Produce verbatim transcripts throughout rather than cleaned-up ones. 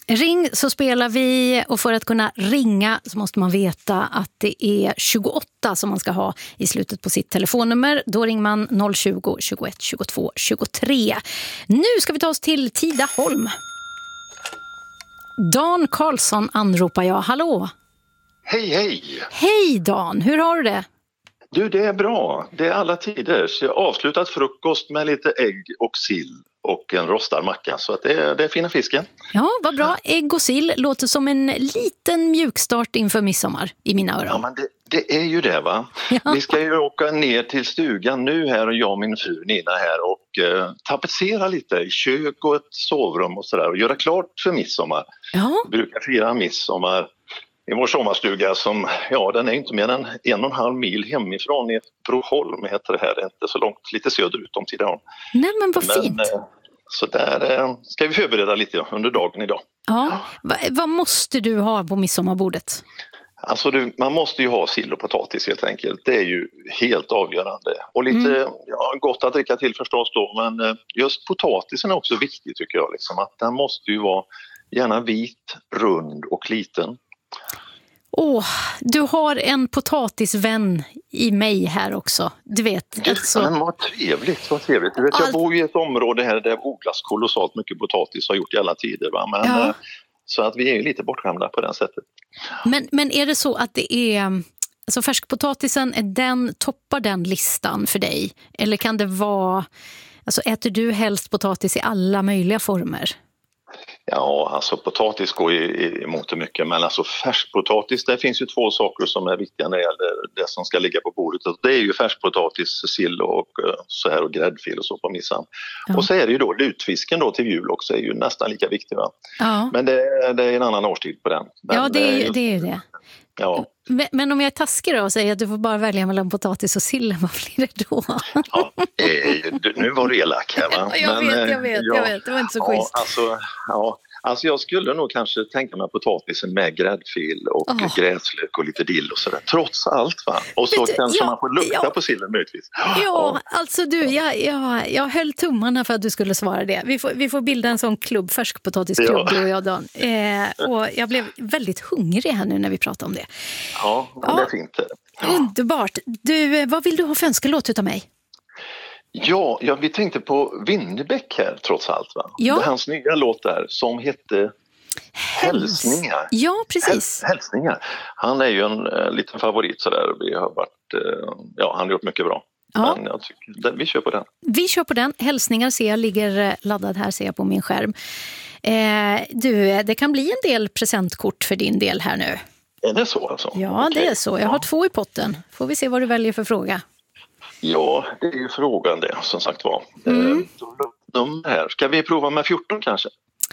Ring så spelar vi, och för att kunna ringa så måste man veta att det är tjugoåtta som man ska ha i slutet på sitt telefonnummer. Då ringer man noll tjugo, tjugoett, tjugotvå, tjugotre. Nu ska vi ta oss till Tidaholm. Dan Karlsson anropar jag. Hallå! Hej, hej! Hej Dan, hur har du det? Du, det är bra. Det är alla tider. Så jag har avslutat frukost med lite ägg och sill och en rostad macka. Så att det, är, det är fina fisken. Ja, vad bra. Ägg och sill låter som en liten mjukstart inför midsommar i mina öron. Ja, men det, det är ju det, va? Ja. Vi ska ju åka ner till stugan nu här, och jag och min fru Nina här, och eh, tapetsera lite i kök och ett sovrum och sådär, och göra klart för midsommar. Ja. Vi brukar fira midsommar i vår sommarstuga som, ja, den är inte mer än en och en halv mil hemifrån, i Broholm heter det här, det är inte så långt, lite söderut om Tidaholm. Nej, men vad men, fint. Eh, så där eh, ska vi förbereda lite under dagen idag. Ja, Va, vad måste du ha på midsommarbordet? Alltså du, man måste ju ha sill och potatis helt enkelt, det är ju helt avgörande. Och lite, mm. ja, gott att dricka till förstås då, men just potatisen är också viktig tycker jag, liksom, att den måste ju vara gärna vit, rund och liten. Åh, oh, du har en potatisvän i mig här också. Du vet, alltså... Men vad trevligt, vad trevligt. Du vet, jag bor i ett område här där det odlas kolossalt mycket potatis, har gjort i alla tider. Va? Men, ja. Så att vi är ju lite bortskämda på det sättet. Men, men är det så att det är... Alltså färskpotatisen, är den, toppar den listan för dig? Eller kan det vara... Alltså äter du helst potatis i alla möjliga former? Ja, alltså potatis går i, i mångt och mycket, men alltså färskpotatis, det finns ju två saker som är viktiga när det gäller det som ska ligga på bordet. Det är ju färskpotatis, sill och så här och gräddfil och så på midsommar. Ja. Och så är det ju då lutfisken då till jul också, är ju nästan lika viktig, va? Ja. Men det, det är en annan årstid på den. Men ja, det är, ju, det är ju det. Ja. Men, men om jag är taskig då och säger att du får bara välja mellan potatis och sill, vad blir det då? Ja, eh, nu var du elak här, va? Ja, jag, men, vet, jag vet, ja, jag vet, det var inte så ja, schysst. Alltså, ja, alltså jag skulle nog kanske tänka mig potatisen med gräddfil och oh. gräslök och lite dill och sådär, trots allt, va? Och så du, kanske ja, man får lukta ja. på sillen möjligtvis. Ja, ja, alltså du, jag, jag, jag höll tummarna för att du skulle svara det. Vi får, vi får bilda en sån klubb, färskpotatisklubb, ja. Du och jag, Dan. Eh, och jag blev väldigt hungrig här nu när vi pratade om det. Ja, ja. Det är fint. Ja. Underbart. Du, vad vill du ha för önskelåt utav mig? Ja, ja, vi tänkte på Winnerbäck här trots allt, va? Ja. Det är hans nya låt där som hette Hälsningar. Ja, precis. Häl- hälsningar. Han är ju en uh, liten favorit så där. Vi har varit, uh, ja, han har gjort mycket bra. Ja. Men jag tycker, den, vi kör på den. Vi kör på den. Hälsningar ser jag ligger laddad här, ser jag på min skärm. Eh, du, det kan bli en del presentkort för din del här nu. Är det så alltså? Ja, okay. Det är så. Jag har ja. två i potten. Får vi se vad du väljer för fråga. Ja, det är ju frågan det, som sagt var. Mm. De, de här. Ska vi prova med fjorton kanske?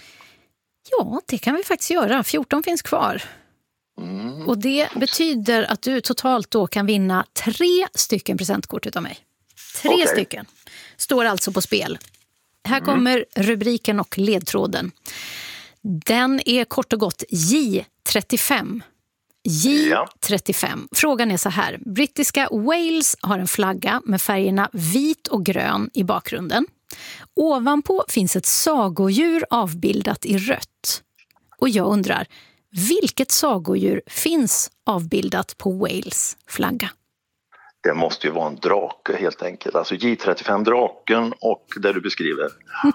Ja, det kan vi faktiskt göra. fjorton finns kvar. Mm. Och det betyder att du totalt då kan vinna tre stycken presentkort utav mig. Tre okay. stycken. Står alltså på spel. Här mm. kommer rubriken och ledtråden. Den är kort och gott J trettiofem. J trettiofem. Frågan är så här. Brittiska Wales har en flagga med färgerna vit och grön i bakgrunden. Ovanpå finns ett sagodjur avbildat i rött. Och jag undrar, vilket sagodjur finns avbildat på Wales flagga? Det måste ju vara en drake helt enkelt. Alltså J trettiofem draken och det du beskriver.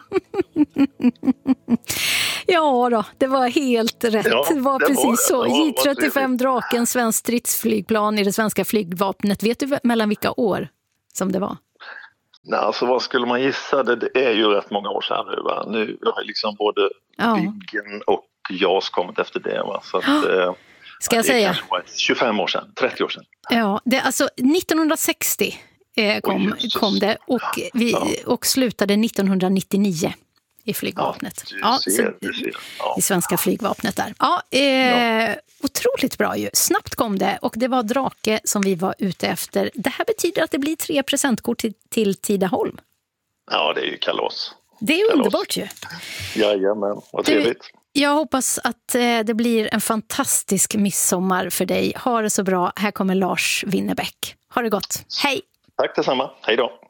Ja då, det var helt rätt. Ja, det var det precis var det. så. Ja, J trettiofem draken, svensk stridsflygplan i det svenska flygvapnet. Vet du mellan vilka år som det var? Nej, alltså vad skulle man gissa? Det, det är ju rätt många år sedan nu, va? Nu har liksom både ja. Viggen och J A S kommit efter det, va? Så att, ja. Ska jag det säga? kanske var tjugofem år sedan, trettio år sedan. Ja, det, alltså nittonhundrasextio eh, kom, Oj, kom det och, vi, ja. och slutade nittonhundranittionio i flygvapnet. Ja, du ser, ja, du ser. Ja. I svenska flygvapnet där. Ja, eh, ja, otroligt bra ju. Snabbt kom det och det var drake som vi var ute efter. Det här betyder att det blir tre presentkort till, till Tidaholm. Ja, det är ju kalas. Det är kalas. Underbart ju. Jajamän, vad trevligt. Du, jag hoppas att eh, det blir en fantastisk midsommar för dig. Ha det så bra. Här kommer Lars Winnerbäck. Ha det gott. Hej! Tack detsamma. Hej då.